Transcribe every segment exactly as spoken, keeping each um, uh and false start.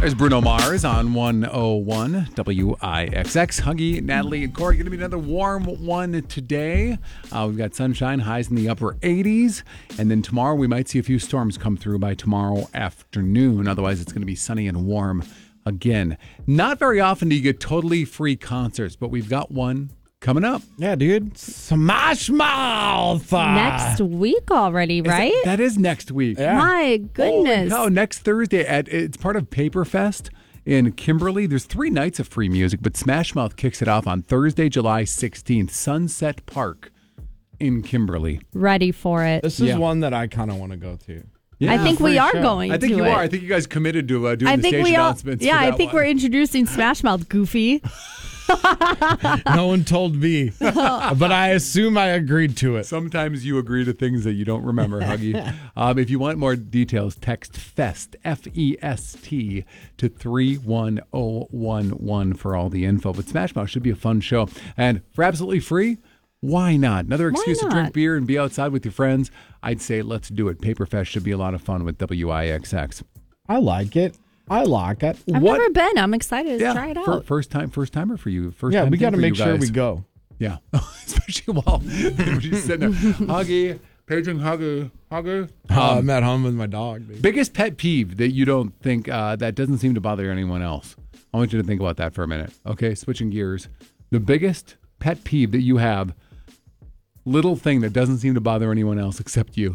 There's Bruno Mars on one oh one W I X X. Huggy, Natalie, and Corey. Going to be another warm one today. Uh, we've got sunshine, highs in the upper eighties. And then tomorrow we might see a few storms come through by tomorrow afternoon. Otherwise, it's going to be sunny and warm again. Not very often do you get totally free concerts, but we've got one coming up. Yeah, dude. Smash Mouth. Next week already, right? Is that, that is next week. Yeah. My goodness. Oh, next Thursday. At It's part of Paperfest in Kimberly. There's three nights of free music, but Smash Mouth kicks it off on Thursday, July sixteenth, Sunset Park in Kimberly. Ready for it. This is Yeah. one that I kind of want to go to. Yeah, I think we free are show. going I think to you it. are. I think you guys committed to uh, doing I the think station we all, announcements. yeah, for I that think one. we're introducing Smash Mouth, Goofy. No one told me, but I assume I agreed to it. Sometimes you agree to things that you don't remember, Huggy. Um, if you want more details, text FEST, F E S T, to three one oh one one for all the info. But Smash Mouth should be a fun show. And for absolutely free, why not? Another excuse to drink not? beer and be outside with your friends. I'd say let's do it. Paperfest should be a lot of fun with W I X X. I like it. I like it. I've What- never been. I'm excited to Yeah, try it fir- out. first time, first timer for you. First Yeah, time we thing got to for you make sure guys. we go. Yeah, especially while she's sitting there. Huggy, paging Huggy, Huggy. Uh, Um, I'm at home with my dog, dude. biggest pet peeve that you don't think uh, that doesn't seem to bother anyone else. I want you to think about that for a minute. Okay, switching gears. The biggest pet peeve that you have, little thing that doesn't seem to bother anyone else except you.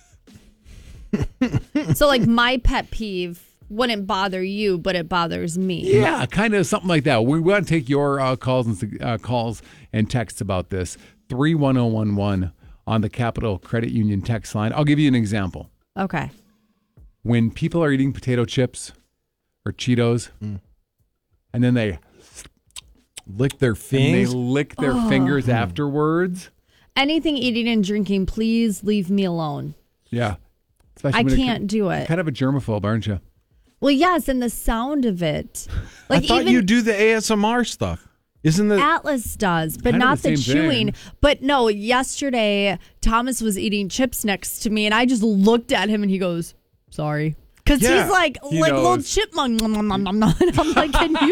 So, like, my pet peeve wouldn't bother you, but it bothers me. Yeah, kind of something like that. We want to take your uh, calls and uh, calls and texts about this. three one oh one one on the Capital Credit Union text line. I'll give you an example. Okay. When people are eating potato chips or Cheetos, and then they Lick their and they fins. lick their fingers afterwards. Anything eating and drinking, please leave me alone. Yeah. Especially I when it can't co- do it. Kind of a germaphobe, aren't you? Well, yes, and the sound of it. Like I thought even you do the A S M R stuff. Isn't the Atlas does, but Kind of not the the, same chewing. thing. But no, yesterday Thomas was eating chips next to me, and I just looked at him, and he goes, "Sorry," because Yeah, he's like he like a little knows. chipmunk. Nom, nom, nom, nom, nom. And I'm like, "Can you